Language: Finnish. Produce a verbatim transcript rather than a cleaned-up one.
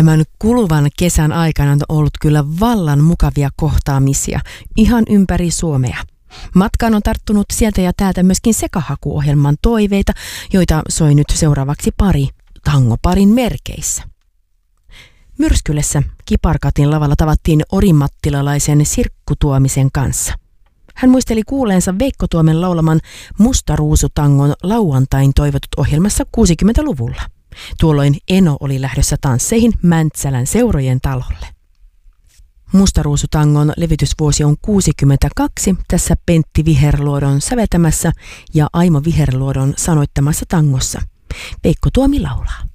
Tämän kuluvan kesän aikana on ollut kyllä vallan mukavia kohtaamisia ihan ympäri Suomea. Matkaan on tarttunut sieltä ja täältä myöskin Sekahaku-ohjelman toiveita, joita soi nyt seuraavaksi pari tangoparin merkeissä. Myrskylässä Kiparkatin lavalla tavattiin orimattilalaisen Sirkku Tuomisen kanssa. Hän muisteli kuuleensa Veikko Tuomen laulaman Mustaruusutangon lauantain toivotut ohjelmassa kuusikymmentäluvulla. Tuolloin Eno oli lähdössä tansseihin Mäntsälän seurojen talolle. Mustaruusutangon levytysvuosi on kuusikymmentäkaksi, tässä Pentti Viherluodon säveltämässä ja Aimo Viherluodon sanoittamassa tangossa. Veikko Tuomi laulaa.